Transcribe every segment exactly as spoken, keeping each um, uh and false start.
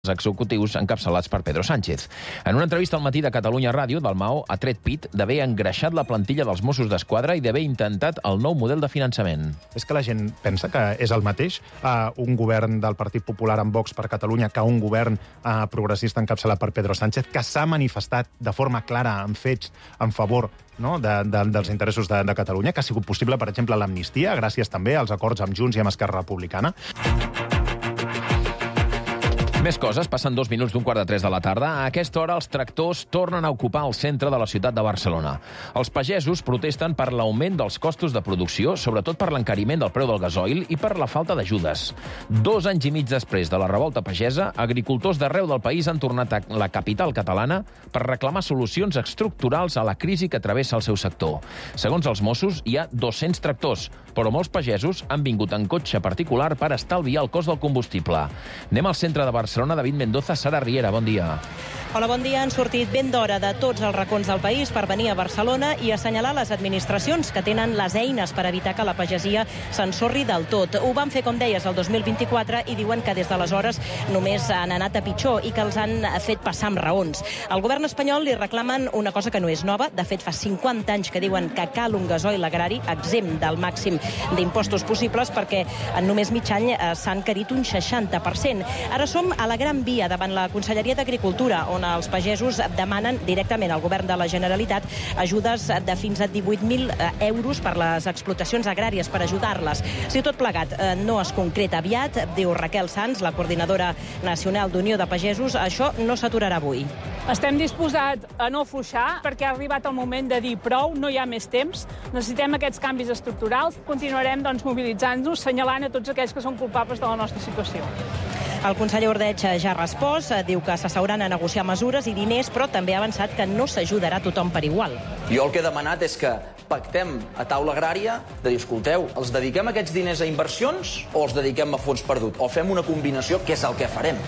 executius encapçalats per Pedro Sánchez. En una entrevista al Matí de Catalunya Ràdio, Dalmau ha tret pit d'haver engreixat la plantilla dels Mossos d'Esquadra i d'haver intentat el nou model de finançament. És que la gent pensa que és el mateix uh, un govern del Partit Popular amb Vox per Catalunya que un govern uh, progressista encapçalat per Pedro Sánchez, que s'ha manifestat de forma clara, amb fets, en favor no, de, de, dels interessos de, de Catalunya, que ha sigut possible, per exemple, l'amnistia, gràcies també als acords amb Junts i amb Esquerra Republicana. Més coses, passen dos minuts d'un quart de tres de la tarda. A aquesta hora els tractors tornen a ocupar el centre de la ciutat de Barcelona. Els pagesos protesten per l'augment dels costos de producció, sobretot per l'encariment del preu del gasoil i per la falta d'ajudes. Dos anys i mig després de la revolta pagesa, agricultors d'arreu del país han tornat a la capital catalana per reclamar solucions estructurals a la crisi que travessa el seu sector. Segons els Mossos, hi ha dos-cents tractors, però molts pagesos han vingut en cotxe particular per estalviar el cost del combustible. Anem al centre de Barcelona. Barcelona, David Mendoza, Sara Riera, bon dia. Hola, bon dia. Han sortit ben d'hora de tots els racons del país per venir a Barcelona i assenyalar les administracions que tenen les eines per evitar que la pagesia s'ensorri del tot. Ho van fer, com deies, el dos mil vint-i-quatre i diuen que des d'aleshores només han anat a pitjor i que els han fet passar amb raons. Al govern espanyol li reclamen una cosa que no és nova. De fet, fa cinquanta anys que diuen que cal un gasoil agrari exempt del màxim d'impostos possibles perquè en només mig any s'ha encarit un seixanta per cent. Ara som a la Gran Via davant la Conselleria d'Agricultura, on els pagesos demanen directament al govern de la Generalitat ajudes de fins a divuit mil euros per les explotacions agràries per ajudar-les. Si tot plegat no es concreta aviat, diu Raquel Sans, la coordinadora nacional d'Unió de Pagesos, això no s'aturarà avui. Estem disposats a no afluixar perquè ha arribat el moment de dir prou, no hi ha més temps, necessitem aquests canvis estructurals, continuarem doncs, mobilitzant-nos, assenyalant a tots aquells que són culpables de la nostra situació. El conseller Ordeig ja ha respost, diu que s'asseuran a negociar mesures i diners, però també ha avançat que no s'ajudarà a tothom per igual. Jo el que he demanat és que pactem a taula agrària de dir, escolteu, els dediquem aquests diners a inversions o els dediquem a fons perdut? O fem una combinació, que és el que farem.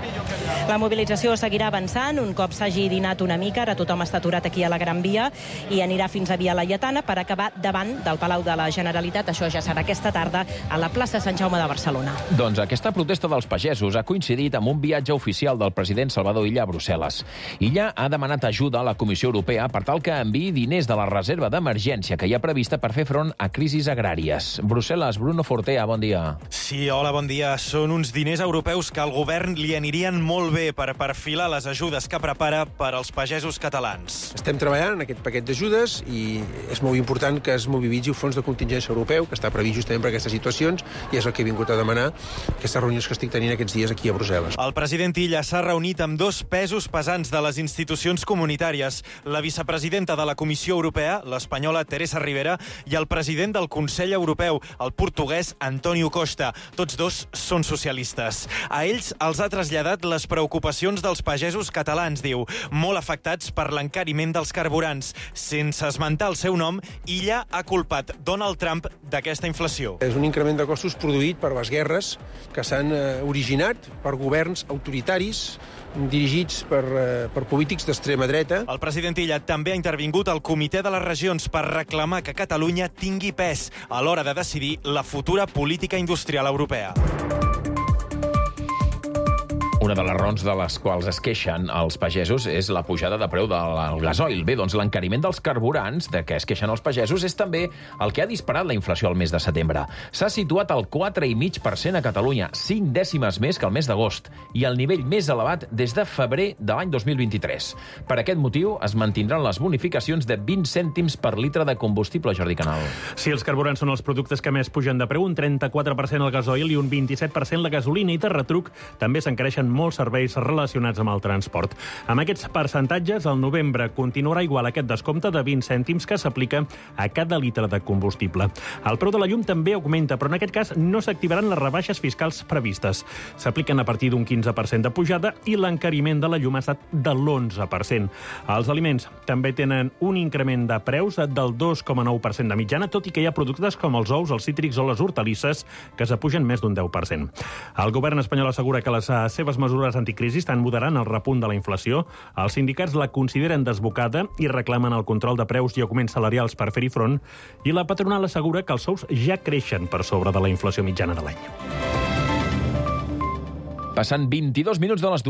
La mobilització seguirà avançant. Un cop s'hagi dinat una mica, ara tothom està aturat aquí a la Gran Via i anirà fins a Via Laietana per acabar davant del Palau de la Generalitat. Això ja serà aquesta tarda a la plaça Sant Jaume de Barcelona. Doncs aquesta protesta dels pagesos ha coincidit amb un viatge oficial del president Salvador Illa a Brussel·les. Illa ha demanat ajuda a la Comissió Europea per tal que enviï diners de la reserva d'emergència que hi ha prevista per fer front a crisis agràries. Brussel·les, Bruno Fortea, bon dia. Sí, hola, bon dia. Són uns diners europeus que al govern li anirien molt bé per perfilar les ajudes que prepara per als pagesos catalans. Estem treballant en aquest paquet d'ajudes i és molt important que es mobilitzi el fons de contingència europeu, que està previst justament per aquestes situacions, i és el que he vingut a demanar, aquestes reunions que estic tenint aquests dies aquí a Brussel·les. El president Illa s'ha reunit amb dos pesos pesants de les institucions comunitàries, la vicepresidenta de la Comissió Europea, l'espanyola Teresa Ribera, i el president del Consell Europeu, el portuguès Antonio Costa. Tots dos són socialistes. A ells els ha traslladat les preocupacions dels pagesos catalans, diu, molt afectats per l'encariment dels carburants. Sense esmentar el seu nom, Illa ha culpat Donald Trump d'aquesta inflació. És un increment de costos produït per les guerres que s'han eh, originat per governs autoritaris dirigits per, eh, per polítics d'extrema dreta. El president Illa també ha intervingut al Comitè de les Regions per reclamar que Catalunya tingui pes a l'hora de decidir la futura política industrial europea. Una de les raons de les quals es queixen els pagesos és la pujada de preu del gasoil. Bé, doncs l'encariment dels carburants de què es queixen els pagesos és també el que ha disparat la inflació al mes de setembre. S'ha situat al quatre coma cinc per cent a Catalunya, cinc dècimes més que el mes d'agost, i el nivell més elevat des de febrer de l'any dos mil vint-i-tres. Per aquest motiu es mantindran les bonificacions de vint cèntims per litre de combustible, Jordi Canal. Sí, els carburants són els productes que més pugen de preu, un trenta-quatre per cent el gasoil i un vint-i-set per cent la gasolina, i de retruc també s'encareixen molts serveis relacionats amb el transport. Amb aquests percentatges, el novembre continuarà igual aquest descompte de vint cèntims que s'aplica a cada litre de combustible. El preu de la llum també augmenta, però en aquest cas no s'activaran les rebaixes fiscals previstes. S'apliquen a partir d'un quinze per cent de pujada i l'encariment de la llum ha estat de l'onze per cent. Els aliments també tenen un increment de preus del dos coma nou per cent de mitjana, tot i que hi ha productes com els ous, els cítrics o les hortalisses que s'apugen més d'un deu per cent. El govern espanyol assegura que les seves mesures anticrisi estan moderant el repunt de la inflació. Els sindicats la consideren desbocada i reclamen el control de preus i augments salarials per fer-hi front, i la patronal assegura que els sous ja creixen per sobre de la inflació mitjana de l'any. Passant vint-i-dos minuts de les dues.